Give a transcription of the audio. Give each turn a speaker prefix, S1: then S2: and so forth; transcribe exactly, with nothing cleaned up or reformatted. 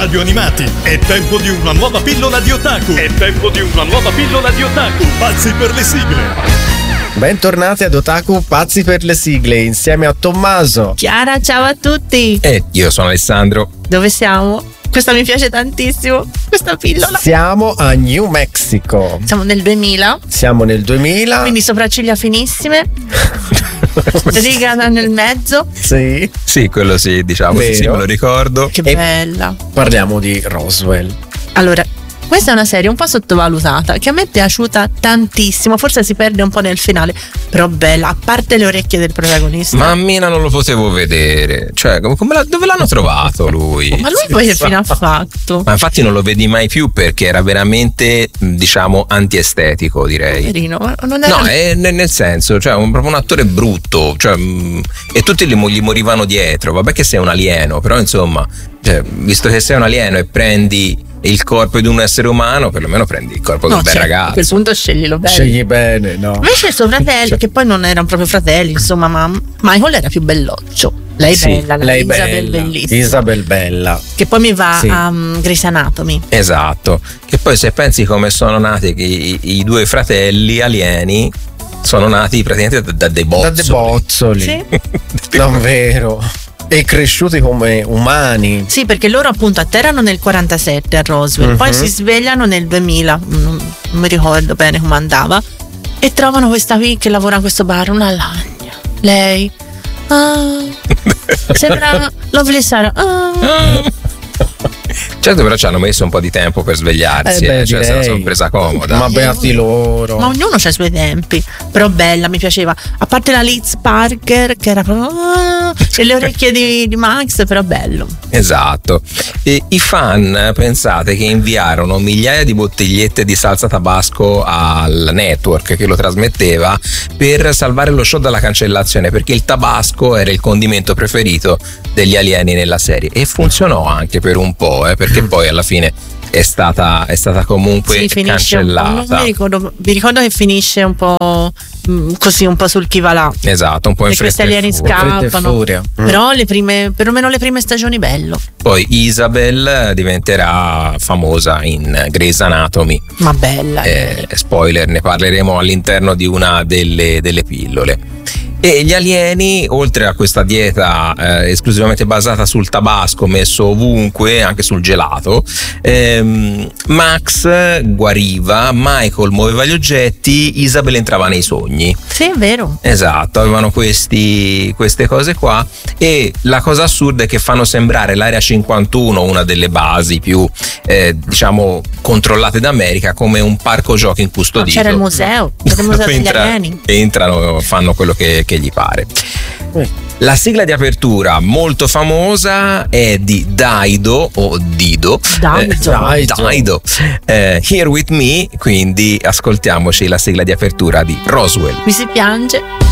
S1: radio animati. È tempo di una nuova pillola di otaku. È tempo di una nuova pillola di otaku. Pazzi per le sigle.
S2: Bentornati ad Otaku Pazzi per le sigle insieme a Tommaso.
S3: Chiara, ciao a tutti.
S4: E io sono Alessandro.
S3: Dove siamo? Questa mi piace tantissimo, questa pillola.
S2: Siamo a New Mexico.
S3: Siamo nel duemila.
S2: Siamo nel duemila.
S3: Quindi sopracciglia finissime. Riga nel mezzo.
S2: Sì.
S4: Sì, quello sì, diciamo,
S2: Vero.
S4: sì, me lo ricordo.
S3: Che
S2: E
S3: bella.
S2: Parliamo di Roswell.
S3: Allora, questa è una serie un po' sottovalutata che a me è piaciuta tantissimo, forse si perde un po' nel finale, però bella, a parte le orecchie del protagonista.
S4: Ma a Mina non lo potevo vedere. Cioè, come la- dove l'hanno trovato lui?
S3: Ma lui poi che fine ha fatto?
S4: Ma infatti non lo vedi mai più perché era veramente, diciamo, antiestetico, direi.
S3: Poverino, ma non era...
S4: No, è nel, nel senso, cioè un, proprio un attore brutto, cioè, mh, e tutti gli, mo- gli morivano dietro. Vabbè che sei un alieno, però insomma, cioè, visto che sei un alieno e prendi il corpo di un essere umano, perlomeno prendi il corpo di
S3: No,
S4: un bel
S3: cioè,
S4: ragazzo.
S3: a quel punto sceglilo bene.
S2: Scegli bene, no?
S3: Invece il suo fratello,
S2: Cioè-
S3: che poi non erano proprio fratelli, insomma, ma Michael era più belloccio. Lei
S4: Sì,
S3: bella, la
S2: Lei
S3: Isabel
S2: bella.
S3: bellissima.
S2: Isabel bella.
S3: Che poi mi va
S2: Sì.
S3: a um, Grey's Anatomy.
S4: Esatto, che poi se pensi come sono nati i, i due fratelli alieni, sono nati praticamente da, da dei bozzoli.
S2: Da dei bozzoli.
S3: Sì.
S2: Davvero. E cresciuti come umani.
S3: Sì, perché loro appunto atterrano nel quarantasette a Roswell,
S2: Mhm.
S3: poi si svegliano nel duemila, non, non mi ricordo bene come andava, e trovano questa qui che lavora a questo bar, una lagna. Lei, ah, sembra Lovely Sarah. Ah.
S4: Certo, però ci hanno messo un po' di tempo per svegliarsi,
S2: Eh beh,
S4: eh, cioè se la
S2: direi.
S4: sono presa comoda.
S2: Ma beati loro.
S3: Ma ognuno ha i suoi tempi, però bella, mi piaceva. A parte la Liz Parker che era proprio ah, e le orecchie di, di Max, però bello.
S4: Esatto. E i fan, pensate che inviarono migliaia di bottigliette di salsa tabasco al network che lo trasmetteva per salvare lo show dalla cancellazione, perché il tabasco era il condimento preferito degli alieni nella serie, e funzionò anche per un po', eh, perché poi alla fine è stata, è stata comunque
S3: Sì, finisce un po',
S4: cancellata.
S3: non mi ricordo, vi ricordo che finisce un po' mh, così, un po' sul chi va là.
S4: Esatto, un po' in
S3: E questi
S4: fretta e
S3: alieni
S4: furia.
S2: Fretta e
S3: scappano.
S2: furia. Mm.
S3: Però le prime, perlomeno le prime stagioni bello.
S4: Poi Isabel diventerà famosa in Grey's Anatomy.
S3: Ma bella.
S4: Eh, spoiler, ne parleremo all'interno di una delle, delle pillole. E gli alieni, oltre a questa dieta eh, esclusivamente basata sul tabasco messo ovunque, anche sul gelato, ehm, Max guariva, Michael muoveva gli oggetti, Isabel entrava nei sogni.
S3: Sì, è vero.
S4: Esatto, avevano questi, queste cose qua, e la cosa assurda è che fanno sembrare l'Area cinquantuno, una delle basi più eh, diciamo controllate d'America, come un parco giochi incustodito.
S3: C'era il museo, c'era il museo degli
S4: Entra-
S3: alieni.
S4: entrano, fanno quello che, che gli pare.
S2: Eh.
S4: La sigla di apertura molto famosa è di Dido o Dido.
S3: Dido.
S4: Eh,
S2: Dido.
S4: Dido. Eh, Here With Me, quindi ascoltiamoci la sigla di apertura di Roswell.
S3: Mi si piange.